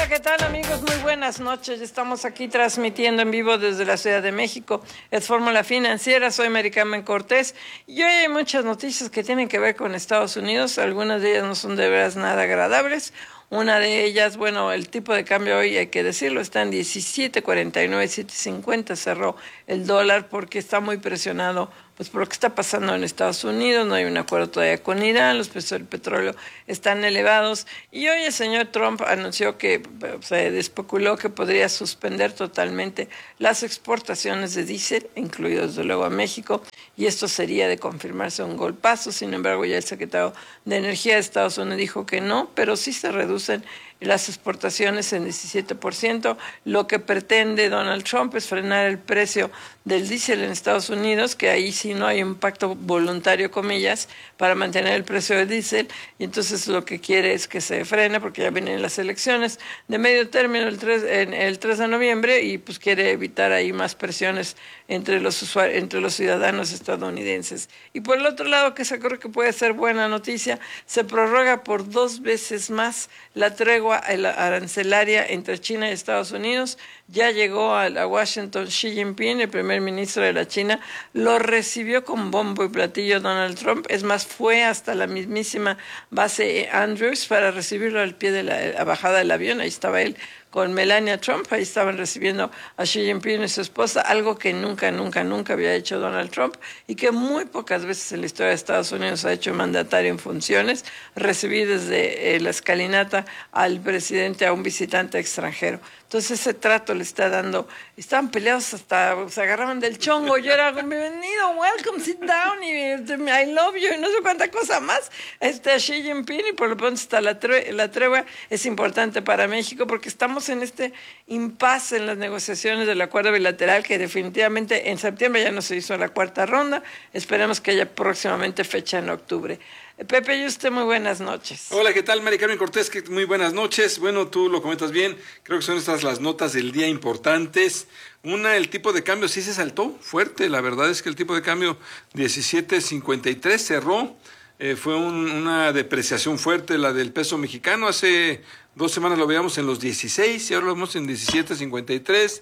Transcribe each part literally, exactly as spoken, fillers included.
¿qué tal, amigos? Muy buenas noches. Estamos aquí transmitiendo en vivo desde la Ciudad de México. Es Fórmula Financiera, soy Mary Carmen Cortés y hoy hay muchas noticias que tienen que ver con Estados Unidos. Algunas de ellas no son de veras nada agradables. Una de ellas, bueno, el tipo de cambio hoy, hay que decirlo, está en diecisiete cuarenta y nueve, diecisiete cincuenta cerró el dólar porque está muy presionado pues por lo que está pasando en Estados Unidos. No hay un acuerdo todavía con Irán, los precios del petróleo están elevados y hoy el señor Trump anunció que se especuló que podría suspender totalmente las exportaciones de diésel, incluidos desde luego a México, y esto sería de confirmarse un golpazo. Sin embargo, ya el secretario de Energía de Estados Unidos dijo que no, pero sí se reducen las exportaciones en diecisiete por ciento. Lo que pretende Donald Trump es frenar el precio del diésel en Estados Unidos, que ahí sí no hay un pacto voluntario, comillas, para mantener el precio del diésel, y entonces lo que quiere es que se frene, porque ya vienen las elecciones de medio término el tres, en el tres de noviembre, y pues quiere evitar ahí más presiones entre los usuarios, entre los ciudadanos estadounidenses. Y por el otro lado, que se cree que puede ser buena noticia, se prorroga por dos veces más la tregua arancelaria entre China y Estados Unidos. Ya llegó a Washington Xi Jinping, el primer ministro de la China, lo recibió con bombo y platillo Donald Trump. Es más, fue hasta la mismísima base Andrews para recibirlo al pie de la, la bajada del avión. Ahí estaba él con Melania Trump, ahí estaban recibiendo a Xi Jinping y su esposa, algo que nunca, nunca, nunca había hecho Donald Trump y que muy pocas veces en la historia de Estados Unidos ha hecho mandatario en funciones, recibir desde eh, la escalinata al presidente a un visitante extranjero. Entonces ese trato le está dando, estaban peleados hasta, se agarraban del chongo, yo era, bienvenido, welcome, sit down, y I love you, y no sé cuánta cosa más, este, a Xi Jinping, y por lo pronto está la, tre la tregua, es importante para México porque estamos en este impasse en las negociaciones del acuerdo bilateral, que definitivamente en septiembre ya no se hizo la cuarta ronda, esperemos que haya próximamente fecha en octubre. Pepe, y usted, muy buenas noches. Hola, ¿qué tal? Mary Carmen Cortés, muy buenas noches. Bueno, tú lo comentas bien, creo que son estas las notas del día importantes. Una, el tipo de cambio sí se saltó fuerte, la verdad es que el tipo de cambio diecisiete cincuenta y tres cerró, eh, fue un, una depreciación fuerte la del peso mexicano. Hace dos semanas lo veíamos en los dieciséis y ahora lo vemos en diecisiete cincuenta y tres.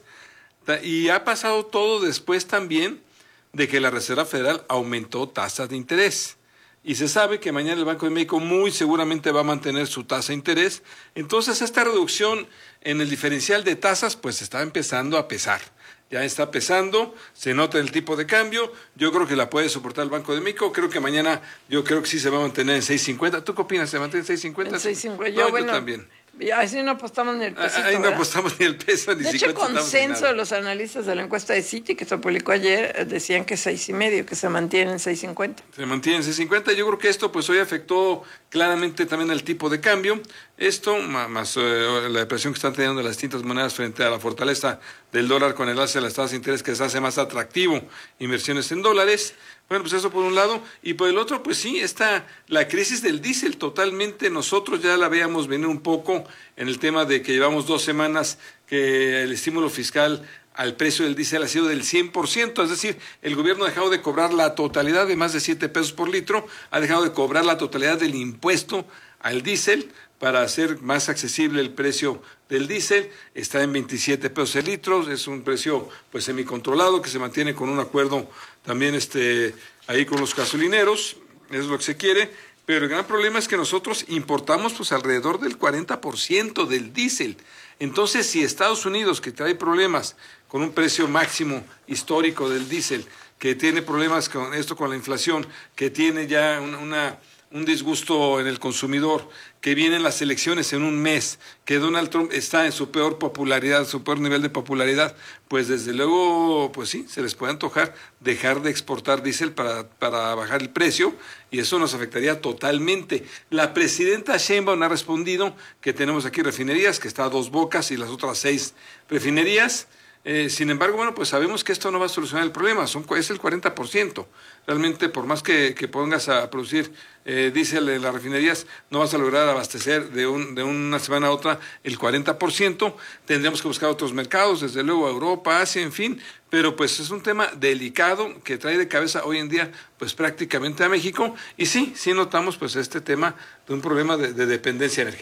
Y ha pasado todo después también de que la Reserva Federal aumentó tasas de interés. Y se sabe que mañana el Banco de México muy seguramente va a mantener su tasa de interés. Entonces esta reducción en el diferencial de tasas pues está empezando a pesar. Ya está pesando, se nota el tipo de cambio. Yo creo que la puede soportar el Banco de México. Creo que mañana, yo creo que sí se va a mantener en seis cincuenta. ¿Tú qué opinas? ¿Se mantiene en seis cincuenta? En seis cincuenta. No, yo, bueno, yo también. Así no apostamos ni el pesito, Ahí no ¿verdad? apostamos ni el peso, ni de siquiera. De hecho, consenso de los analistas de la encuesta de Citi que se publicó ayer decían que seis y medio, que se mantiene en seis cincuenta. Se mantiene en seis cincuenta. Yo creo que esto pues hoy afectó claramente también el tipo de cambio. Esto, más, más eh, la depresión que están teniendo las distintas monedas frente a la fortaleza del dólar con el alza de las tasas de interés, que les hace más atractivo inversiones en dólares. Bueno, pues eso por un lado, y por el otro, pues sí, está la crisis del diésel totalmente. Nosotros ya la veíamos venir un poco en el tema de que llevamos dos semanas que el estímulo fiscal al precio del diésel ha sido del cien por ciento, es decir, el gobierno ha dejado de cobrar la totalidad de más de siete pesos por litro, ha dejado de cobrar la totalidad del impuesto al diésel para hacer más accesible el precio del diésel. Está en veintisiete pesos el litro, es un precio pues semicontrolado que se mantiene con un acuerdo también este ahí con los gasolineros, es lo que se quiere, pero el gran problema es que nosotros importamos pues alrededor del cuarenta por ciento del diésel. Entonces, si Estados Unidos, que trae problemas con un precio máximo histórico del diésel, que tiene problemas con esto, con la inflación, que tiene ya una, una un disgusto en el consumidor, que vienen las elecciones en un mes, que Donald Trump está en su peor popularidad, su peor nivel de popularidad, pues desde luego, pues sí, se les puede antojar dejar de exportar diésel para, para bajar el precio, y eso nos afectaría totalmente. La presidenta Sheinbaum ha respondido que tenemos aquí refinerías, que está a Dos Bocas y las otras seis refinerías. Eh, sin embargo, bueno, pues sabemos que esto no va a solucionar el problema, son, es el cuarenta por ciento. Realmente, por más que, que pongas a producir eh, diésel en las refinerías, no vas a lograr abastecer de, un, de una semana a otra el cuarenta por ciento. Tendremos que buscar otros mercados, desde luego Europa, Asia, en fin. Pero pues es un tema delicado que trae de cabeza hoy en día pues prácticamente a México. Y sí, sí notamos pues este tema de un problema de, de dependencia energética.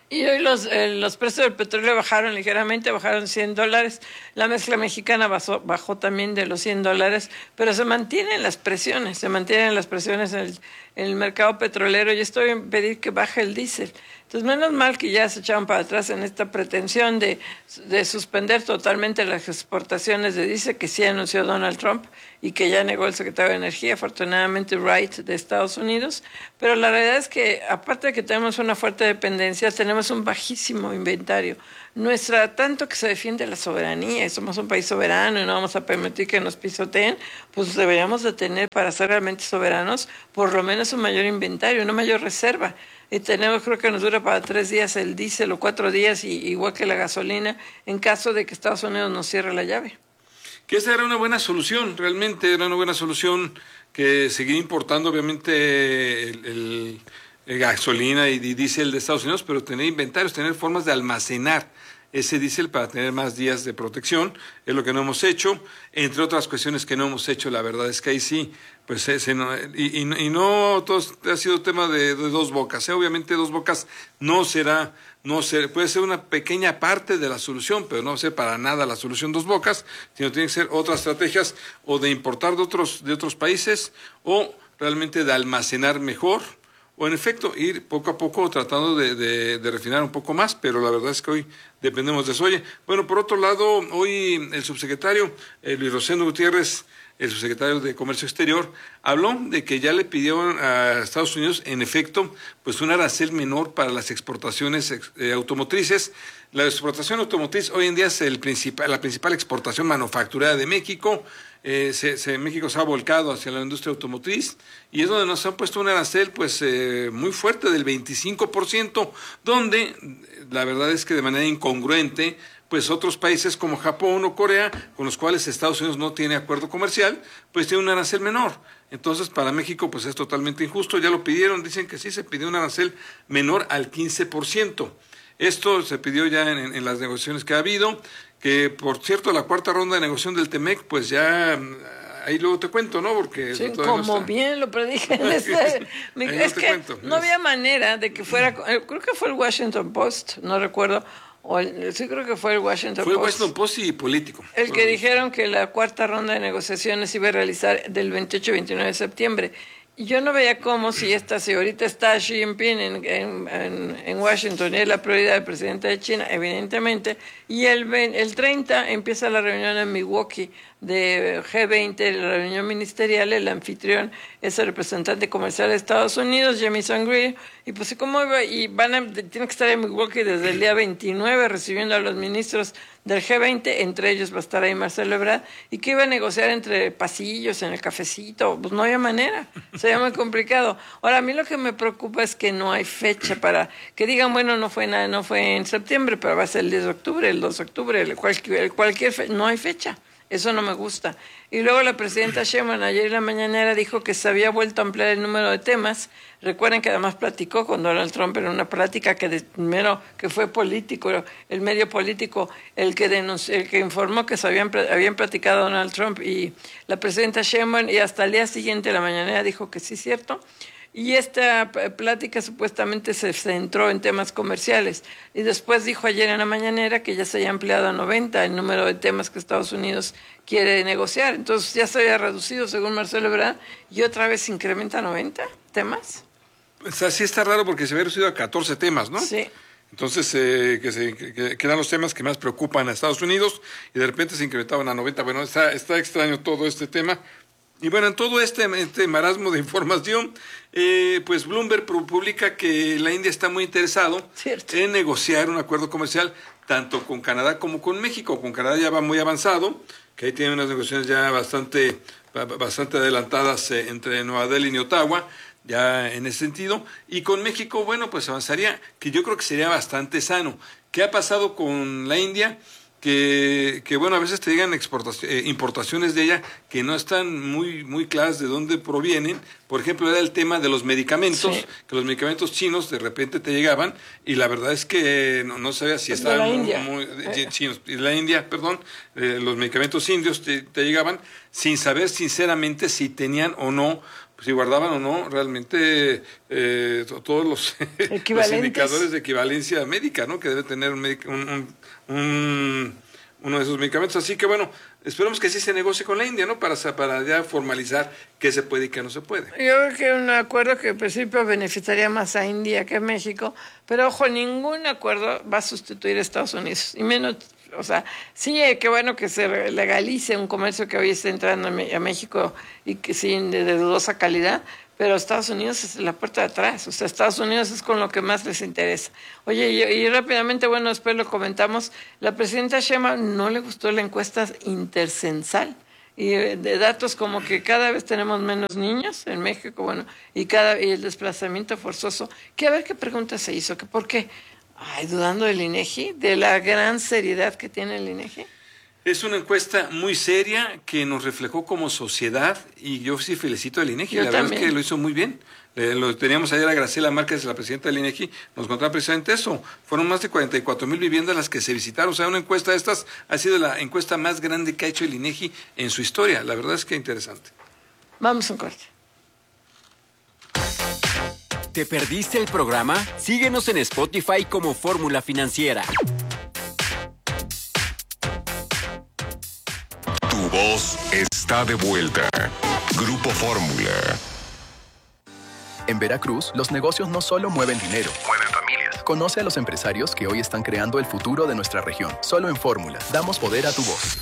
Y hoy los, eh, los precios del petróleo bajaron ligeramente, bajaron cien dólares. La mezcla mexicana bajó, bajó también de los cien dólares, pero se mantienen las presiones, se mantienen las presiones en el, en el mercado petrolero. Yo estoy en pedir que baje el diésel. Entonces, menos mal que ya se echaron para atrás en esta pretensión de, de suspender totalmente las exportaciones de diésel que sí anunció Donald Trump y que ya negó el secretario de Energía, afortunadamente Wright de Estados Unidos. Pero la realidad es que, aparte de que tenemos una fuerte dependencia, tenemos un bajísimo inventario. Nuestra, tanto que se defiende la soberanía, y somos un país soberano y no vamos a permitir que nos pisoteen, pues deberíamos de tener, para ser realmente soberanos, por lo menos un mayor inventario, una mayor reserva. Y tenemos, creo que nos dura para tres días el diésel o cuatro días, y, igual que la gasolina, en caso de que Estados Unidos nos cierre la llave. Que esa era una buena solución, realmente era una buena solución, que seguir importando obviamente el, el, el gasolina y diésel de Estados Unidos, pero tener inventarios, tener formas de almacenar ese diésel para tener más días de protección, es lo que no hemos hecho, entre otras cuestiones que no hemos hecho. La verdad es que ahí sí, pues ese no, y, y, y no todo ha sido tema de, de dos bocas, ¿eh? Obviamente dos bocas no será, no ser, puede ser una pequeña parte de la solución, pero no va a ser para nada la solución dos bocas, sino tienen que ser otras estrategias, o de importar de otros, de otros países, o realmente de almacenar mejor, o en efecto ir poco a poco tratando de, de, de refinar un poco más, pero la verdad es que hoy dependemos de eso. Oye, bueno, por otro lado, hoy el subsecretario eh, Luis Rosendo Gutiérrez, el subsecretario de Comercio Exterior, habló de que ya le pidieron a Estados Unidos, en efecto, pues un arancel menor para las exportaciones eh, automotrices. La exportación automotriz hoy en día es el principal, la principal exportación manufacturera de México. Eh, se, se, México se ha volcado hacia la industria automotriz y es donde nos han puesto un arancel pues eh, muy fuerte del veinticinco por ciento, donde la verdad es que de manera incongruente pues otros países como Japón o Corea, con los cuales Estados Unidos no tiene acuerdo comercial, pues tiene un arancel menor. Entonces para México pues es totalmente injusto. Ya lo pidieron, dicen que sí, se pidió un arancel menor al quince por ciento. Esto se pidió ya en, en las negociaciones que ha habido, que por cierto la cuarta ronda de negociación del Temec pues ya ahí luego te cuento, ¿no? Porque sí, como no bien lo predije en este, es que cuento. No había manera de que fuera, creo que fue el Washington Post, no recuerdo, o el, sí creo que fue el Washington fue Post. Fue el Washington Post y Político. El que dijeron que la cuarta ronda de negociaciones iba a realizar del veintiocho y veintinueve de septiembre. Y yo no veía cómo, si esta, si ahorita está Xi Jinping en, en, en, en Washington y es la prioridad del presidente de China, evidentemente, y el, el treinta empieza la reunión en Milwaukee de G veinte, la reunión ministerial, el anfitrión es el representante comercial de Estados Unidos, Jamieson Greer, y pues cómo iba, y van a, tienen que estar en Milwaukee desde el día veintinueve recibiendo a los ministros del G veinte, entre ellos va a estar ahí Marcelo Ebrard, y que iba a negociar entre pasillos, en el cafecito, pues no había manera, sería muy complicado. Ahora, a mí lo que me preocupa es que no hay fecha para, que digan, bueno, no fue nada, no fue en septiembre, pero va a ser el diez de octubre, el dos de octubre, el cualquier, el cualquier fe, no hay fecha. Eso no me gusta. Y luego la presidenta Sheinbaum ayer en la mañanera dijo que se había vuelto a ampliar el número de temas. Recuerden que además platicó con Donald Trump en una plática que de, primero que fue político, el medio político, el que denunció, el que informó que se habían, habían platicado Donald Trump y la presidenta Sheinbaum, y hasta el día siguiente la mañanera dijo que sí es cierto. Y esta plática supuestamente se centró en temas comerciales. Y después dijo ayer en la mañanera que ya se haya ampliado a noventa el número de temas que Estados Unidos quiere negociar. Entonces ya se había reducido, según Marcelo Ebrard, y otra vez se incrementa a noventa temas. Pues así está raro porque se había reducido a catorce temas, ¿no? Sí. Entonces, eh, que, se, que, que eran los temas que más preocupan a Estados Unidos y de repente se incrementaban a noventa. Bueno, está, está extraño todo este tema. Y bueno, en todo este, este marasmo de información, eh, pues Bloomberg publica que la India está muy interesado Cierto. en negociar un acuerdo comercial tanto con Canadá como con México. Con Canadá ya va muy avanzado, que ahí tiene unas negociaciones ya bastante, bastante adelantadas eh, entre Nueva Delhi y Ottawa, ya en ese sentido. Y con México, bueno, pues avanzaría, que yo creo que sería bastante sano. ¿Qué ha pasado con la India? Que, que bueno, a veces te llegan exportaciones, eh, importaciones de ella que no están muy muy claras de dónde provienen. Por ejemplo, era el tema de los medicamentos, sí. que los medicamentos chinos de repente te llegaban y la verdad es que no, no sabía si estaban muy, India. muy eh. chinos, de la India, perdón, eh, los medicamentos indios te, te llegaban sin saber sinceramente si tenían o no si guardaban o no realmente eh, todos los, los indicadores de equivalencia médica, ¿no? Que debe tener un, un, un, un, uno de esos medicamentos. Así que bueno, esperemos que sí se negocie con la India, ¿no? Para, para ya formalizar qué se puede y qué no se puede. Yo creo que un acuerdo que en principio beneficiaría más a India que a México, pero ojo, ningún acuerdo va a sustituir a Estados Unidos, y menos. O sea, sí, qué bueno que se legalice un comercio que hoy está entrando a México y que sí, de, de dudosa calidad, pero Estados Unidos es la puerta de atrás. O sea, Estados Unidos es con lo que más les interesa. Oye, y, y rápidamente, bueno, después lo comentamos, la presidenta Sheinbaum no le gustó la encuesta intercensal. Y de datos como que cada vez tenemos menos niños en México, bueno, y cada y el desplazamiento forzoso. Que a ver qué pregunta se hizo, que por qué. Ay, dudando del INEGI, de la gran seriedad que tiene el INEGI. Es una encuesta muy seria que nos reflejó como sociedad y yo sí felicito al INEGI. Yo la también. Verdad es que lo hizo muy bien. Eh, lo teníamos ayer a Graciela Márquez, la presidenta del INEGI, nos contaba precisamente eso. Fueron más de cuarenta y cuatro mil viviendas las que se visitaron. O sea, una encuesta de estas ha sido la encuesta más grande que ha hecho el INEGI en su historia. La verdad es que interesante. Vamos a un corte. ¿Te perdiste el programa? Síguenos en Spotify como Fórmula Financiera. Tu voz está de vuelta. Grupo Fórmula. En Veracruz, los negocios no solo mueven dinero, mueven familias. Conoce a los empresarios que hoy están creando el futuro de nuestra región. Solo en Fórmula, damos poder a tu voz.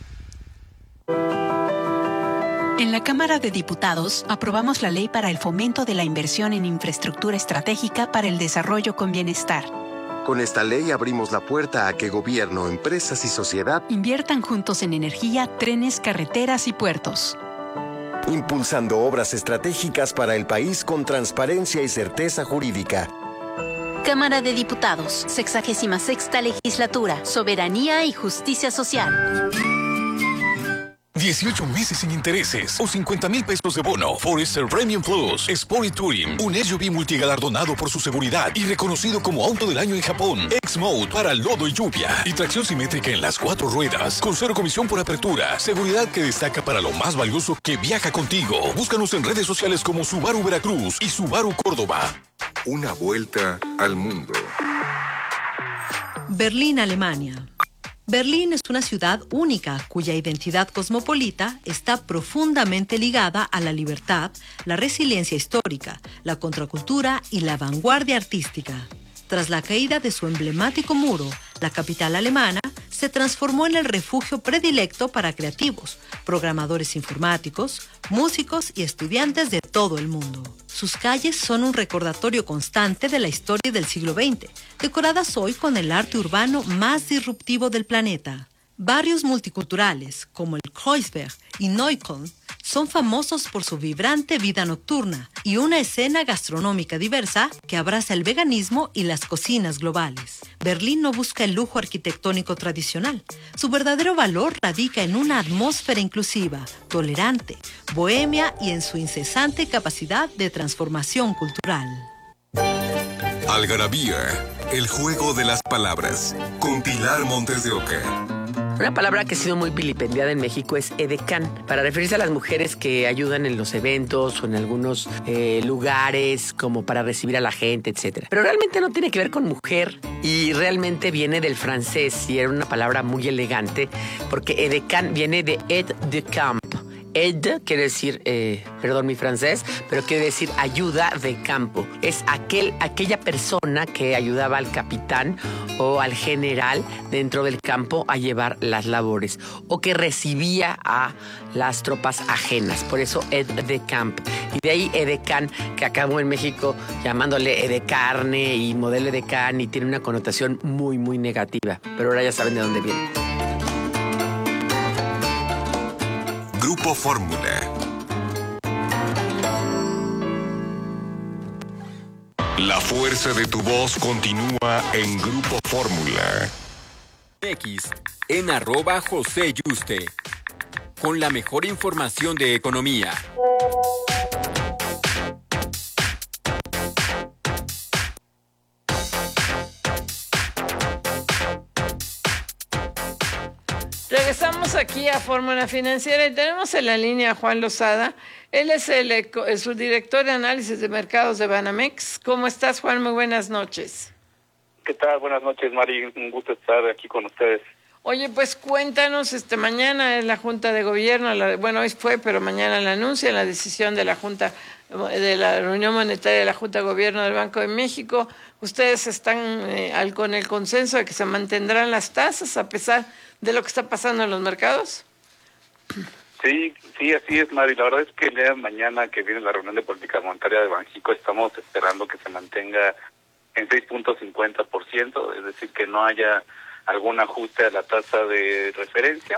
En la Cámara de Diputados, aprobamos la ley para el fomento de la inversión en infraestructura estratégica para el desarrollo con bienestar. Con esta ley abrimos la puerta a que gobierno, empresas y sociedad inviertan juntos en energía, trenes, carreteras y puertos. Impulsando obras estratégicas para el país con transparencia y certeza jurídica. Cámara de Diputados, sexagésima sexta legislatura, soberanía y justicia social. dieciocho meses sin intereses o cincuenta mil pesos de bono. Forester Premium Plus Sport y Touring, un S U V multigalardonado por su seguridad y reconocido como auto del año en Japón. X-Mode para lodo y lluvia y tracción simétrica en las cuatro ruedas con cero comisión por apertura. Seguridad que destaca para lo más valioso que viaja contigo. Búscanos en redes sociales como Subaru Veracruz y Subaru Córdoba. Una vuelta al mundo. Berlín, Alemania. Berlín es una ciudad única cuya identidad cosmopolita está profundamente ligada a la libertad, la resiliencia histórica, la contracultura y la vanguardia artística. Tras la caída de su emblemático muro, la capital alemana se transformó en el refugio predilecto para creativos, programadores informáticos, músicos y estudiantes de todo el mundo. Sus calles son un recordatorio constante de la historia del siglo veinte, decoradas hoy con el arte urbano más disruptivo del planeta. Barrios multiculturales, como el Kreuzberg y Neukölln, son famosos por su vibrante vida nocturna y una escena gastronómica diversa que abraza el veganismo y las cocinas globales. Berlín no busca el lujo arquitectónico tradicional. Su verdadero valor radica en una atmósfera inclusiva, tolerante, bohemia y en su incesante capacidad de transformación cultural. Algarabía, el juego de las palabras, con Pilar Montes de Oca. Una palabra que ha sido muy vilipendiada en México es edecán, para referirse a las mujeres que ayudan en los eventos o en algunos eh, lugares como para recibir a la gente, etcétera. Pero realmente no tiene que ver con mujer y realmente viene del francés y era una palabra muy elegante porque edecán viene de aide de camp. Aide quiere decir, eh, perdón mi francés, pero quiere decir ayuda de campo. Es aquel, aquella persona que ayudaba al capitán o al general dentro del campo a llevar las labores o que recibía a las tropas ajenas. Por eso aide de camp. Y de ahí edecán, que acabó en México llamándole edecarne y modelo edecán y tiene una connotación muy, muy negativa. Pero ahora ya saben de dónde viene. Grupo Fórmula. La fuerza de tu voz continúa en Grupo Fórmula. X en arroba José Yuste. Con la mejor información de economía. Regresamos aquí a Fórmula Financiera y tenemos en la línea a Juan Lozada. Él es el, el subdirector de análisis de mercados de Banamex. ¿Cómo estás, Juan? Muy buenas noches. ¿Qué tal? Buenas noches, Mari. Un gusto estar aquí con ustedes. Oye, pues cuéntanos, este mañana es la Junta de Gobierno, la, bueno, hoy fue, pero mañana la anuncia la decisión de la Junta, de la reunión monetaria de la Junta de Gobierno del Banco de México. Ustedes están eh, al, con el consenso de que se mantendrán las tasas a pesar de lo que está pasando en los mercados. Sí, sí, así es, Mari. La verdad es que el día de mañana que viene la reunión de política monetaria de Banxico estamos esperando que se mantenga en seis punto cincuenta por ciento, es decir, que no haya algún ajuste a la tasa de referencia.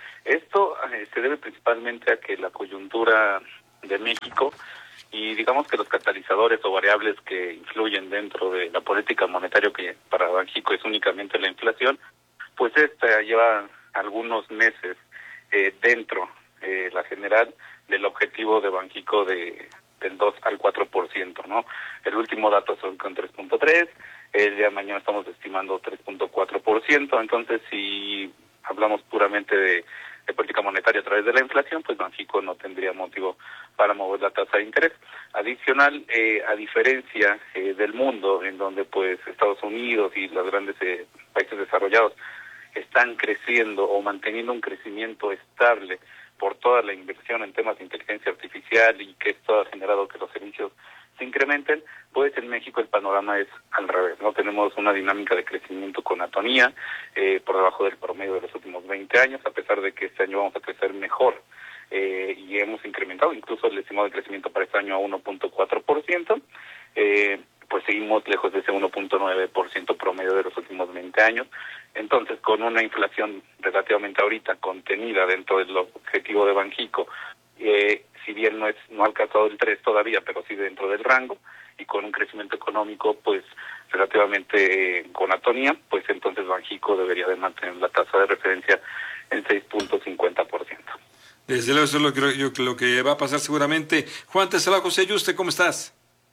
Esto eh, se debe principalmente a que la coyuntura de México y digamos que los catalizadores o variables que influyen dentro de la política monetaria, que para Banxico es únicamente la inflación, pues esta lleva algunos meses eh, dentro, eh, la general, del objetivo de Banxico de del dos al cuatro por ciento, ¿no? El último dato son con tres punto tres, el día de mañana estamos estimando tres punto cuatro por ciento, entonces si hablamos puramente de, de política monetaria a través de la inflación, pues Banxico no tendría motivo para mover la tasa de interés. Adicional, eh, a diferencia eh, del mundo, en donde pues Estados Unidos y los grandes eh, países desarrollados están creciendo o manteniendo un crecimiento estable por toda la inversión en temas de inteligencia artificial y que esto ha generado que los servicios se incrementen, pues en México el panorama es al revés, ¿no? Tenemos una dinámica de crecimiento con atonía, eh, por debajo del promedio de los últimos veinte años, a pesar de que este año vamos a crecer mejor, eh, y hemos incrementado incluso el estimado de crecimiento para este año a uno punto cuatro por ciento, eh, pues seguimos lejos de ese uno punto nueve por ciento promedio de los últimos veinte años. Entonces, con una inflación relativamente ahorita contenida dentro del objetivo de Banxico, eh, si bien no es no ha alcanzado el tres todavía, pero sí dentro del rango, y con un crecimiento económico pues relativamente eh, con atonía, pues entonces Banxico debería de mantener la tasa de referencia en seis punto cincuenta por ciento. Desde luego, eso es lo que, yo, lo que va a pasar seguramente. Juan, te saluda José Yuste, ¿cómo estás?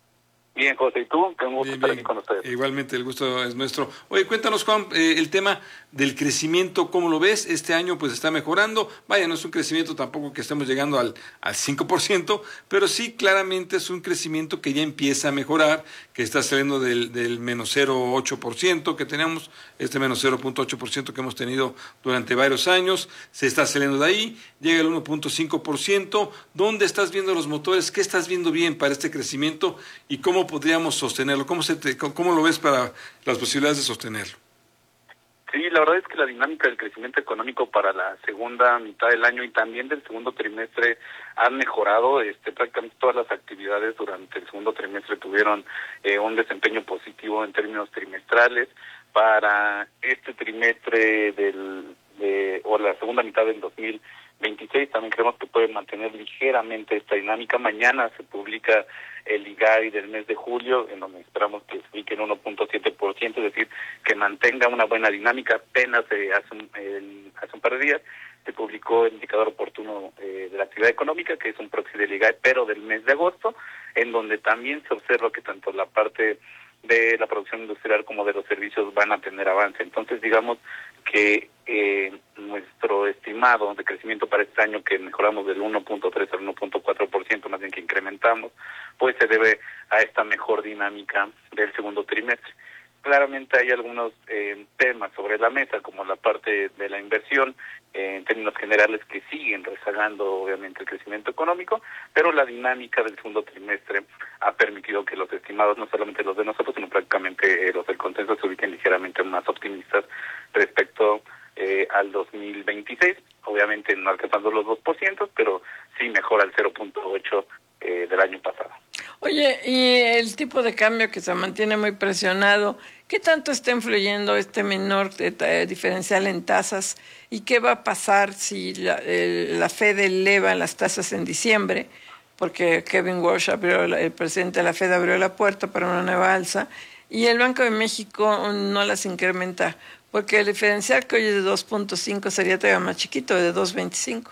Bien, José, ¿y tú? Tengo un gusto bien, estar bien. aquí con ustedes. Igualmente, el gusto es nuestro. Oye, cuéntanos, Juan, eh, el tema del crecimiento, ¿cómo lo ves? Este año pues está mejorando. Vaya, no es un crecimiento tampoco que estemos llegando al, al cinco por ciento, pero sí claramente es un crecimiento que ya empieza a mejorar, que está saliendo del, del menos cero punto ocho por ciento que teníamos, este menos cero punto ocho por ciento que hemos tenido durante varios años, se está saliendo de ahí, llega al uno punto cinco por ciento. ¿Dónde estás viendo los motores? ¿Qué estás viendo bien para este crecimiento y cómo podríamos sostenerlo? ¿Cómo, se te, ¿Cómo lo ves para las posibilidades de sostenerlo? Sí, la verdad es que la dinámica del crecimiento económico para la segunda mitad del año y también del segundo trimestre han mejorado. Este, prácticamente todas las actividades durante el segundo trimestre tuvieron eh, un desempeño positivo en términos trimestrales. Para este trimestre del de, o la segunda mitad del dos mil veintiséis también creemos que puede mantener ligeramente esta dinámica. Mañana se publica el I G A I del mes de julio, en donde esperamos que se ubique en uno punto siete por ciento, es decir, que mantenga una buena dinámica. Apenas eh, hace, un, el, hace un par de días se publicó el indicador oportuno eh, de la actividad económica, que es un proxy del I G A I, pero del mes de agosto, en donde también se observa que tanto la parte de la producción industrial como de los servicios van a tener avance. Entonces, digamos que eh, nuestro estimado de crecimiento para este año, que mejoramos del uno punto tres al uno punto cuatro por ciento, más bien que incrementamos, pues se debe a esta mejor dinámica del segundo trimestre. Claramente hay algunos eh, temas sobre la mesa, como la parte de la inversión, eh, en términos generales, que siguen rezagando obviamente el crecimiento económico, pero la dinámica del segundo trimestre ha permitido que los estimados, no solamente los de nosotros, sino prácticamente eh, los del consenso, se ubiquen ligeramente más optimistas respecto eh, al dos mil veintiséis, obviamente no alcanzando los dos por ciento, pero sí mejora el cero punto ocho eh, del año pasado. Oye, y el tipo de cambio que se mantiene muy presionado, ¿qué tanto está influyendo este menor eh, diferencial en tasas? ¿Y qué va a pasar si la, eh, la Fed eleva las tasas en diciembre? Porque Kevin Walsh, abrió, el presidente de la Fed, abrió la puerta para una nueva alza y el Banco de México no las incrementa, porque el diferencial que hoy es de dos punto cinco sería todavía más chiquito, de dos punto veinticinco.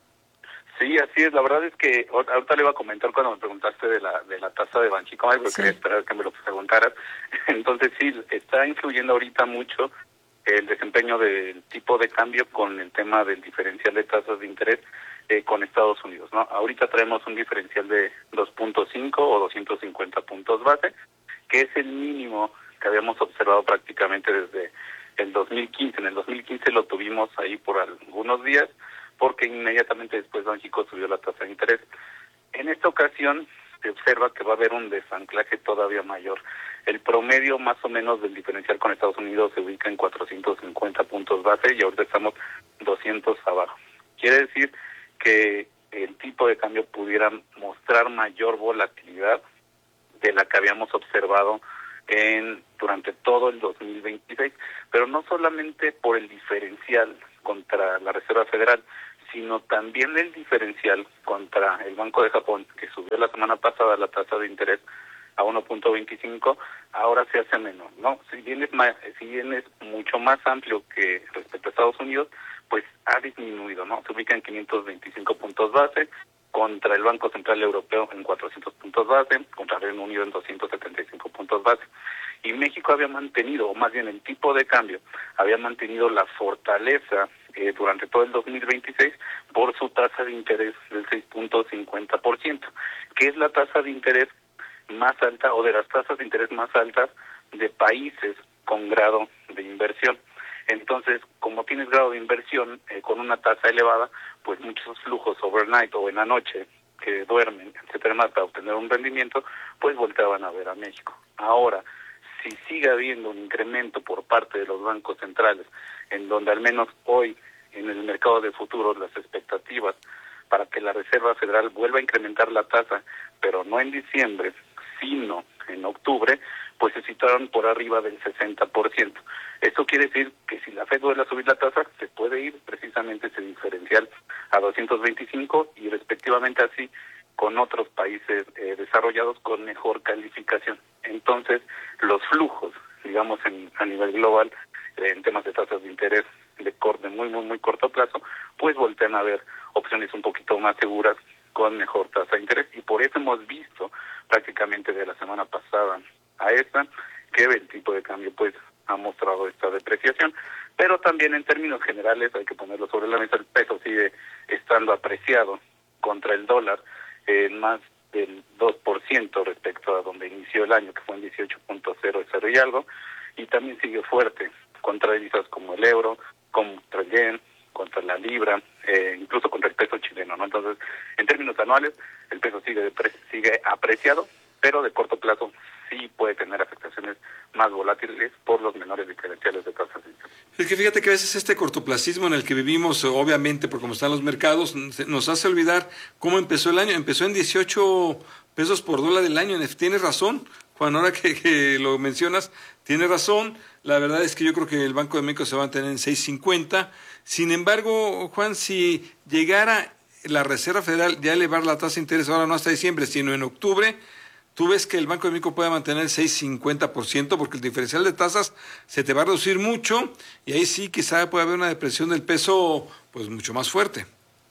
Sí, así es. La verdad es que ahorita le iba a comentar cuando me preguntaste de la de la tasa de Banxico, porque sí. Quería esperar que me lo preguntaras. Entonces sí, está influyendo ahorita mucho el desempeño del tipo de cambio con el tema del diferencial de tasas de interés eh, con Estados Unidos, ¿no? Ahorita traemos un diferencial de dos punto cinco o doscientos cincuenta puntos base, que es el mínimo que habíamos observado prácticamente desde el dos mil quince. En el dos mil quince lo tuvimos ahí por algunos días, porque inmediatamente después Banxico subió la tasa de interés. En esta ocasión se observa que va a haber un desanclaje todavía mayor. El promedio más o menos del diferencial con Estados Unidos se ubica en cuatrocientos cincuenta puntos base y ahorita estamos doscientos abajo. Quiere decir que el tipo de cambio pudiera mostrar mayor volatilidad de la que habíamos observado en durante todo el dos mil veintiséis, pero no solamente por el diferencial contra la Reserva Federal, sino también el diferencial contra el Banco de Japón, que subió la semana pasada la tasa de interés a uno punto veinticinco, ahora se hace menor, ¿no? Si bien es más, si bien es mucho más amplio que respecto a Estados Unidos, pues ha disminuido, ¿no? Se ubica en quinientos veinticinco puntos base, contra el Banco Central Europeo en cuatrocientos puntos base, contra Reino Unido en doscientos setenta y cinco puntos base. Y México había mantenido, o más bien el tipo de cambio, había mantenido la fortaleza eh, durante todo el dos mil veintiséis por su tasa de interés del seis punto cincuenta por ciento, que es la tasa de interés más alta o de las tasas de interés más altas de países con grado de inversión. Entonces, como tienes grado de inversión eh, con una tasa elevada, pues muchos flujos overnight o en la noche que duermen, etcétera, más para obtener un rendimiento, pues volteaban a ver a México. Ahora, si sigue habiendo un incremento por parte de los bancos centrales, en donde al menos hoy en el mercado de futuros las expectativas para que la Reserva Federal vuelva a incrementar la tasa, pero no en diciembre, sino en octubre, pues se situaron por arriba del sesenta por ciento. Esto quiere decir que si la Fed vuelve a subir la tasa, se puede ir precisamente ese diferencial a doscientos veinticinco y respectivamente así con otros países eh, desarrollados con mejor calificación. Entonces, los flujos, digamos, en, a nivel global, eh, en temas de tasas de interés de corte muy, muy, muy corto plazo, pues voltean a ver opciones un poquito más seguras con mejor tasa de interés. Y por eso hemos visto prácticamente de la semana pasada a esta que el tipo de cambio pues ha mostrado esta depreciación, pero también en términos generales hay que ponerlo sobre la mesa, el peso sigue estando apreciado contra el dólar en más del dos por ciento respecto a donde inició el año, que fue en dieciocho punto cero y algo, y también sigue fuerte contra divisas como el euro, contra el yen, contra la libra, eh, incluso contra el peso chileno, ¿no? Entonces, en términos anuales, el peso sigue sigue apreciado, pero de corto plazo sí puede tener afectaciones más volátiles por los menores diferenciales de tasas de interés. Es que fíjate que a veces este cortoplacismo en el que vivimos, obviamente por cómo están los mercados, nos hace olvidar cómo empezó el año. Empezó en dieciocho pesos por dólar el año. Tienes razón, Juan, ahora que, que lo mencionas, tienes razón. La verdad es que yo creo que el Banco de México se va a mantener en seis cincuenta. Sin embargo, Juan, si llegara la Reserva Federal ya a elevar la tasa de interés, ahora no hasta diciembre, sino en octubre, ¿tú ves que el Banco de México puede mantener el seis cincuenta por ciento? Porque el diferencial de tasas se te va a reducir mucho y ahí sí quizá puede haber una depresión del peso pues mucho más fuerte.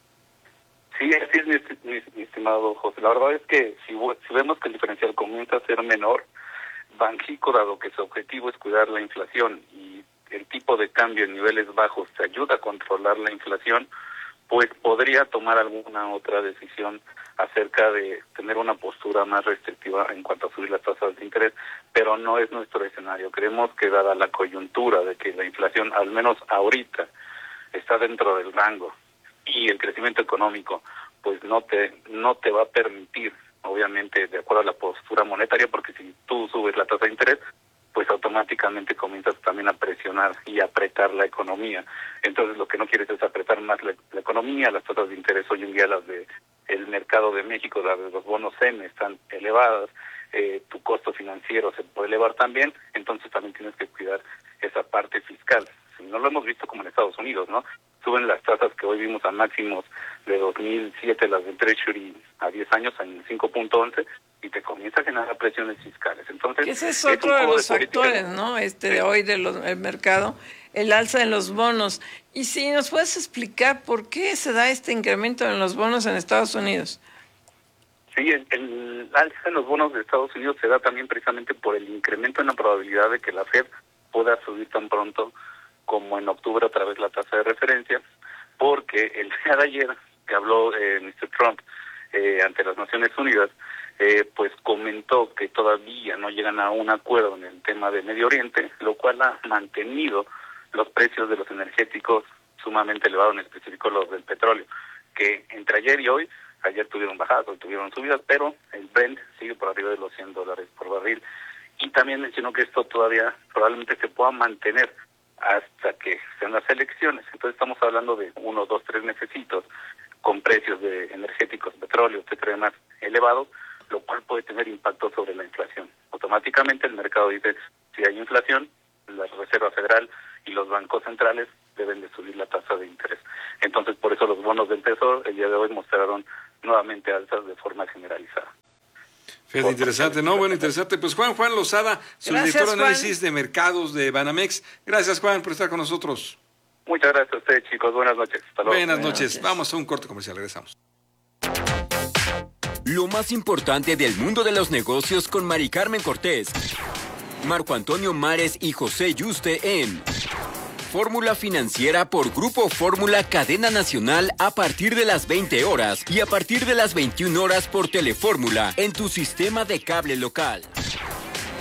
Sí, así es, mi, mi, mi estimado José. La verdad es que si, si vemos que el diferencial comienza a ser menor, Banxico, dado que su objetivo es cuidar la inflación y el tipo de cambio en niveles bajos te ayuda a controlar la inflación, pues podría tomar alguna otra decisión acerca de tener una postura más restrictiva en cuanto a subir las tasas de interés, pero no es nuestro escenario. Creemos que dada la coyuntura de que la inflación, al menos ahorita, está dentro del rango y el crecimiento económico, pues no te no te va a permitir, obviamente, de acuerdo a la postura monetaria, porque si tú subes la tasa de interés, pues automáticamente comienzas también a presionar y apretar la economía. Entonces lo que no quieres es apretar más la, la economía. Las tasas de interés hoy en día, las de el mercado de México, las de los bonos M están elevadas, eh, tu costo financiero se puede elevar también, entonces también tienes que cuidar esa parte fiscal. Si no lo hemos visto como en Estados Unidos, ¿no? Suben las tasas que hoy vimos a máximos de dos mil siete, las del Treasury a diez años en cinco punto once, y te comienza a generar presiones fiscales. Entonces, ese es otro es de los de factores, ¿no? Este sí. de hoy del de mercado, el alza en los bonos. Y si nos puedes explicar por qué se da este incremento en los bonos en Estados Unidos. Sí, el, el alza en los bonos de Estados Unidos se da también precisamente por el incremento en la probabilidad de que la Fed pueda subir tan pronto como en octubre otra vez la tasa de referencia, porque el día de ayer que habló eh, mister Trump eh, ante las Naciones Unidas, eh, pues comentó que todavía no llegan a un acuerdo en el tema de Medio Oriente, lo cual ha mantenido los precios de los energéticos sumamente elevados, en específico los del petróleo, que entre ayer y hoy, ayer tuvieron bajadas, hoy tuvieron subidas, pero el Brent sigue por arriba de los cien dólares por barril. Y también mencionó que esto todavía probablemente se pueda mantener hasta que sean las elecciones. Entonces estamos hablando de uno, dos, tres mesecitos con precios de energéticos, petróleo, etcétera, demás elevados, lo cual puede tener impacto sobre la inflación. Automáticamente el mercado dice, si hay inflación, la Reserva Federal y los bancos centrales deben de subir la tasa de interés. Entonces, por eso los bonos del Tesoro el día de hoy mostraron nuevamente alzas de forma generalizada. Fíjate, interesante, ¿no? Bueno, interesante. Pues Juan, Juan Lozada, subdirector de análisis de mercados de Banamex. Gracias, Juan, por estar con nosotros. Muchas gracias a ustedes, chicos. Buenas noches. Hasta luego. Buenas noches. Vamos a un corte comercial. Regresamos. Lo más importante del mundo de los negocios con Mari Carmen Cortés, Marco Antonio Mares y José Yuste en Fórmula Financiera por Grupo Fórmula Cadena Nacional a partir de las veinte horas y a partir de las veintiuna horas por Telefórmula en tu sistema de cable local.